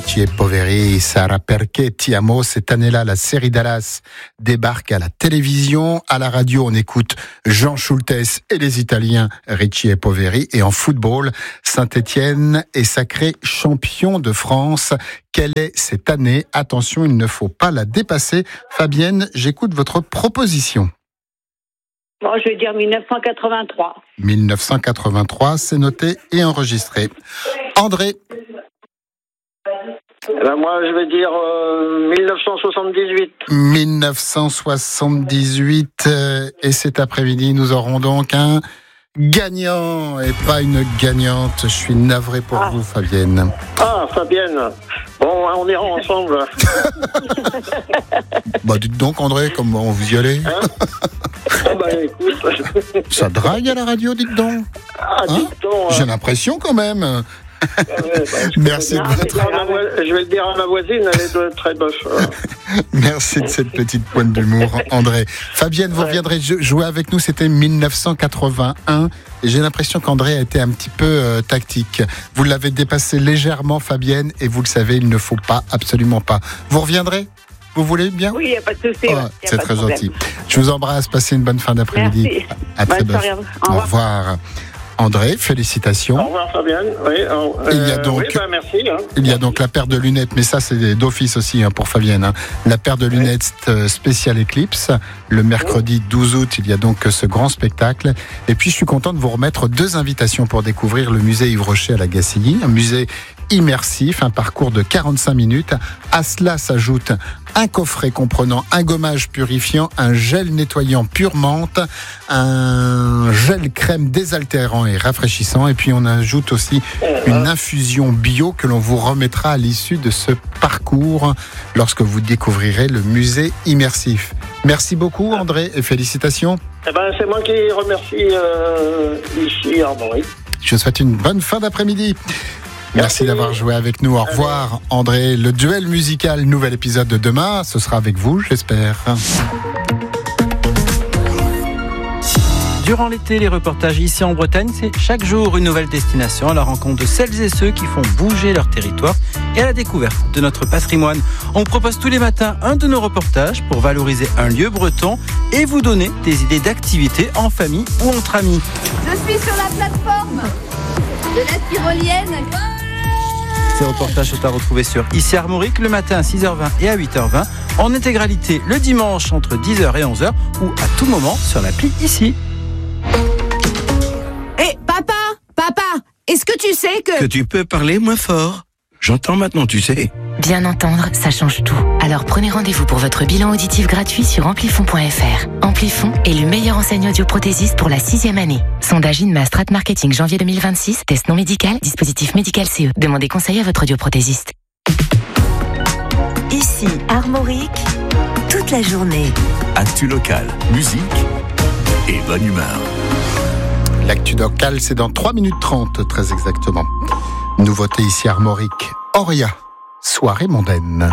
Richie et Poveri, Sarà perché ti amo. Cette année-là, la série Dallas débarque à la télévision. À la radio, on écoute Jean Schultes et les Italiens Richie et Poveri. Et en football, Saint-Étienne est sacré champion de France. Quelle est cette année? Attention, il ne faut pas la dépasser. Fabienne, j'écoute votre proposition. Bon, je vais dire 1983. 1983, c'est noté et enregistré. André? Moi, je vais dire 1978. 1978, et cet après-midi, nous aurons donc un gagnant et pas une gagnante. Je suis navré pour vous, Fabienne. Ah, Fabienne. Bon, on ira ensemble. Bah, dites donc, André, comment vous y allez? Écoute. Ça drague à la radio, dites donc. Dites donc. J'ai l'impression quand même. Merci de votre... Je vais le dire à ma voisine, elle est très bof. Merci de cette petite pointe d'humour, André. Fabienne, vous reviendrez jouer avec nous, c'était 1981. Et j'ai l'impression qu'André a été un petit peu tactique. Vous l'avez dépassé légèrement, Fabienne, et vous le savez, il ne faut pas, absolument pas. Vous reviendrez? Vous voulez bien? Oui, il n'y a pas de souci. C'est très gentil. Je vous embrasse, passez une bonne fin d'après-midi. Merci. À très bientôt. Au revoir. André, félicitations. Au revoir Fabienne. Oui, il y a donc, merci. Il y a donc la paire de lunettes, mais ça c'est d'office aussi pour Fabienne. La paire de lunettes spéciale Eclipse. Le mercredi 12 août, il y a donc ce grand spectacle. Et puis je suis content de vous remettre 2 invitations pour découvrir le musée Yves Rocher à la Gacilly. Un musée immersif, un parcours de 45 minutes. À cela s'ajoute un coffret comprenant un gommage purifiant, un gel nettoyant pure menthe, un gel crème désaltérant et rafraîchissant. Et puis on ajoute aussi une infusion bio que l'on vous remettra à l'issue de ce parcours lorsque vous découvrirez le musée immersif. Merci beaucoup André et félicitations. C'est moi qui remercie ici Armorique. Je vous souhaite une bonne fin d'après-midi. Merci d'avoir joué avec nous. Au revoir André. Le duel musical, nouvel épisode de demain. Ce sera avec vous, j'espère. Durant l'été, les reportages ici en Bretagne, c'est chaque jour une nouvelle destination à la rencontre de celles et ceux qui font bouger leur territoire et à la découverte de notre patrimoine. On propose tous les matins un de nos reportages pour valoriser un lieu breton et vous donner des idées d'activités en famille ou entre amis. Je suis sur la plateforme de la tyrolienne. Ces reportages sont à retrouver sur Ici Armorique le matin à 6h20 et à 8h20, en intégralité le dimanche entre 10h et 11h ou à tout moment sur l'appli Ici. Hé, papa, est-ce que tu sais que tu peux parler moins fort? J'entends maintenant, tu sais. Bien entendre, ça change tout. Alors prenez rendez-vous pour votre bilan auditif gratuit sur Amplifon.fr. Amplifon est le meilleur enseigne audioprothésiste pour la 6e année. Sondage INMA Strat Marketing janvier 2026, test non médical, dispositif médical CE. Demandez conseil à votre audioprothésiste. Ici Armorique, toute la journée. Actu local, musique et bonne humeur. L'actu locale, c'est dans 3 minutes 30, très exactement. Nouveauté ici Armorique. Auria, soirée mondaine.